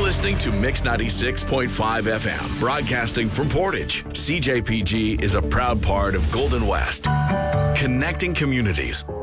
listening to Mix 96.5 FM, broadcasting from Portage. CJPG is a proud part of Golden West, connecting communities.